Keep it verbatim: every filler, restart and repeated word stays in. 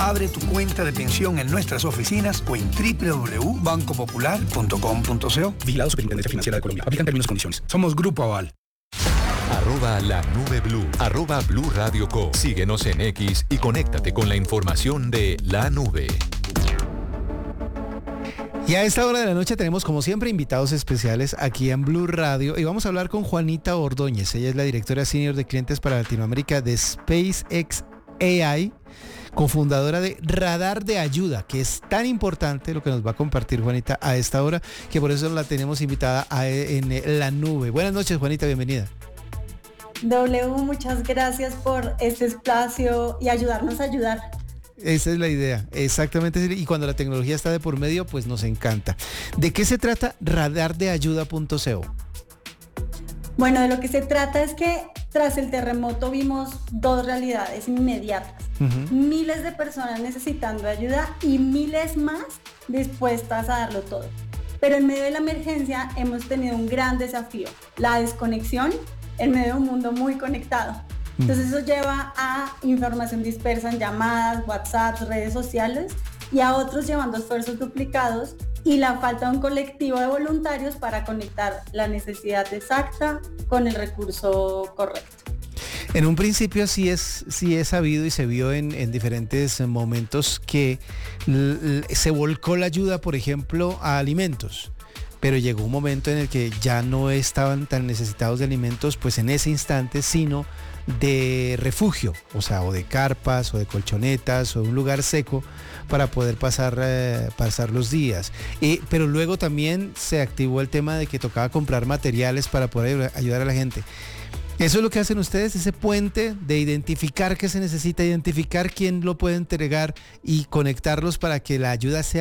Abre tu cuenta de pensión en nuestras oficinas o en doble u doble u doble u punto banco popular punto com punto co. Vigilado Superintendencia Financiera de Colombia. Aplican términos y condiciones. Somos Grupo Aval. Arroba la nube blue, arroba Blue Radio Co. Síguenos en X y conéctate con la información de la nube. Y a esta hora de la noche tenemos, como siempre, invitados especiales aquí en Blue Radio y vamos a hablar con Juanita Ordóñez. Ella es la directora senior de clientes para Latinoamérica de SpaceX A I, cofundadora de Radar de Ayuda, que es tan importante lo que nos va a compartir Juanita a esta hora, que por eso la tenemos invitada a, en la nube. Buenas noches, Juanita, bienvenida. W, muchas gracias por este espacio y ayudarnos a ayudar. Esa es la idea, exactamente, y cuando la tecnología está de por medio, pues nos encanta. ¿De qué se trata radar de ayuda punto co? Bueno, de lo que se trata es que tras el terremoto vimos dos realidades inmediatas. Uh-huh. Miles de personas necesitando ayuda y miles más dispuestas a darlo todo. Pero en medio de la emergencia hemos tenido un gran desafío, la desconexión en medio de un mundo muy conectado. Entonces eso lleva a información dispersa en llamadas, WhatsApp, redes sociales y a otros llevando esfuerzos duplicados y la falta de un colectivo de voluntarios para conectar la necesidad exacta con el recurso correcto. En un principio sí es, sí es sabido y se vio en, en diferentes momentos que l- l- se volcó la ayuda, por ejemplo, a alimentos. Pero llegó un momento en el que ya no estaban tan necesitados de alimentos, pues en ese instante, sino de refugio, o sea, o de carpas, o de colchonetas, o de un lugar seco para poder pasar, eh, pasar los días. Eh, pero luego también se activó el tema de que tocaba comprar materiales para poder ayudar a la gente. Eso es lo que hacen ustedes, ese puente de identificar qué se necesita, identificar quién lo puede entregar y conectarlos para que la ayuda sea